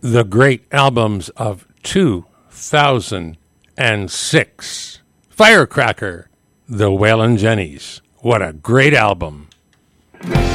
the great albums of 2006. Firecracker, the Waylon Jennings. What a great album.